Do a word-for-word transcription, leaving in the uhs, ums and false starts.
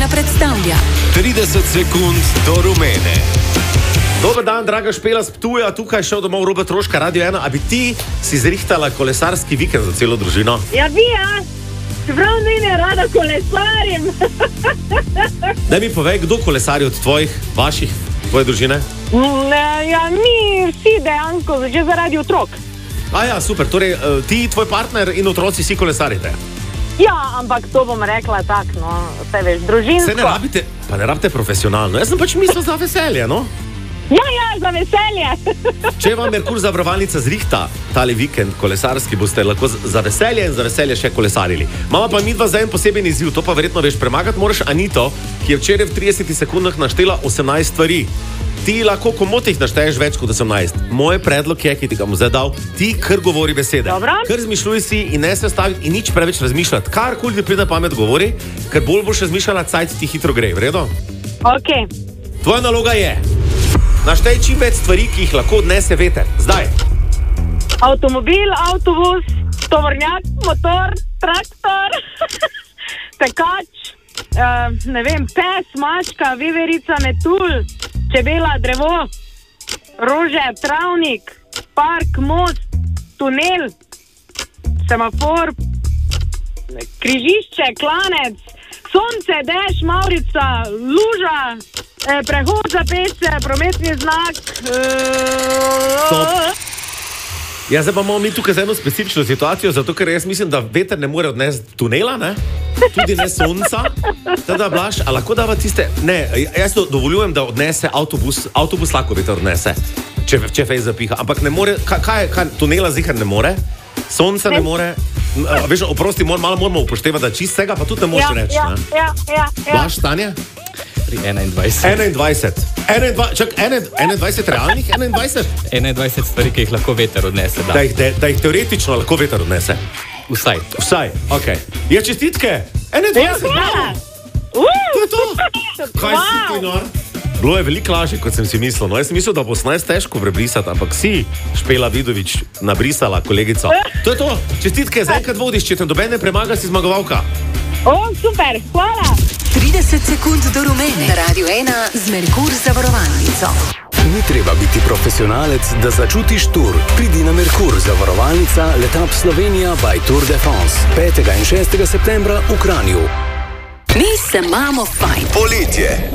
ena predstavlja trideset sekund do rumene. Dober dan, draga Špela z Ptuja, tukaj šel domov Robert Roška, Radio ena. A bi ti si zrihtala kolesarski vikend za celo družino? Ja, bi, ja. Čeprav ne rada kolesarim. Daj mi povej, kdo kolesari od tvojih, vaših, tvoje družine? Ne, ja, mi vsi dejansko, že zaradi otrok. A ja, super, torej ti, tvoj partner in otroci si kolesarite? Ja, ampak to bom rekla tak, no, vse veš, družinsko. Se ne rabite, pa ne rabite profesionalno, jaz sem pač mislil za veselje, no? Ja, ja, za veselje. Če vam Merkur zavarovalnica zrihta tale vikend kolesarski, boste lahko za veselje in za veselje še kolesarili. Mama pa midva za en poseben izziv, to pa verjetno veš, premagati moraš Anito, ki je včeraj v tridesetih sekundah naštela osemnajst stvari. Ti lahko komotih našteješ več kot osemnajst. Moj predlog je, ki ti ga bom zdaj dal, ti kar govori besede. Dobro. Kar zmišljuj si in ne se staviti in nič preveč razmišljati. Karkoli ti pride na pamet govori, ker bolj boš razmišljala, cajt ti hitro gre, v redu? Ok. Tvoja naloga je: naštej čim več stvari, ki jih lahko odnese veter. Zdaj. Avtomobil, avtobus, tovornjak, motor, traktor, tekač, uh, ne vem, pes, mačka, veverica, metul, čebela, drevo, rože, travnik, park, most, tunel, semafor, križišče, klanec, sonce, dež, mavrica, luža, eh, prehod za pešce, prometni znak. Stop. Ja, zdaj pa imamo mi tukaj za eno specifično situacijo, zato ker jaz mislim, da veter ne more odnesti tunela, ne? Tudi ne sonca. Teda, Blaž, a lahko dava tiste... Ne, jaz to dovoljujem, da odnese avtobus, avtobus lahko veter odnese, če, če fej zapiha, ampak ne more, kaj, kaj, kaj tunela zihar ne more, sonca ne more, a, veš, oprosti, mor, malo moramo upoštevati, da čistega pa tudi ne moreš Ja, reči, ja, ne? ja, ja, ja. Blaž, Tanja? enaindvajset. enaindvajset. enaindvajset, čak, enaindvajset realnih, enaindvajset? enaindvajset stvari, ki jih lahko veter odnese. Da, Da jih, de, da jih teoretično lahko veter odnese. Vsaj. Vsaj, okej. Okay. Je čestitke? enaindvajset, Ja, bravo. Uh, To je to. Kaj si ti, nor? Bilo je veliko lažje, kot sem si mislil. No, jaz sem mislil, da bo osemnajst težko prebrisati, ampak si, Špela Vidovič, nabrisala kolegico. To je to. Čestitke, zaenkrat vodiš, če te noben ne premaga, si zmagovalka. O, super, hvala. trideset sekund do rumene na Radio ena z Merkur zavarovalnico. Ni treba biti profesionalec, da začutiš tur. Pridi na Merkur zavarovalnica Letap Slovenija by Tour de France. petega in šestega septembra v Kranju. Mi se imamo fajn. Poletje.